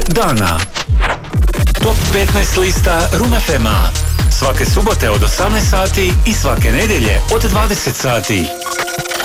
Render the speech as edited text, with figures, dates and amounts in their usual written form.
dana. Top 15 lista Room FM-a. Svake subote od 18 sati i svake nedjelje od 20 sati.